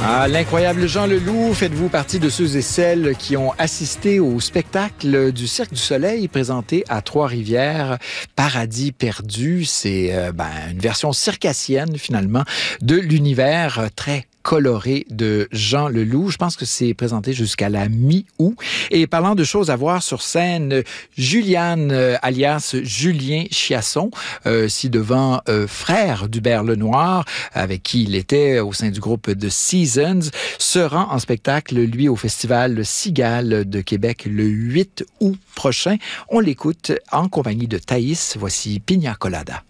Ah, l'incroyable Jean Leloup, faites-vous partie de ceux et celles qui ont assisté au spectacle du Cirque du Soleil présenté à Trois-Rivières, Paradis perdu. C'est une version circassienne, finalement, de l'univers très coloré de Jean Leloup. Je pense que c'est présenté jusqu'à la mi-août. Et parlant de choses à voir sur scène, Juliane, alias Julien Chiasson, ci-devant frère d'Hubert Lenoir, avec qui il était au sein du groupe The Seasons, se rend en spectacle, lui, au Festival Cigale de Québec le 8 août prochain. On l'écoute en compagnie de Thaïs. Voici Pina Colada.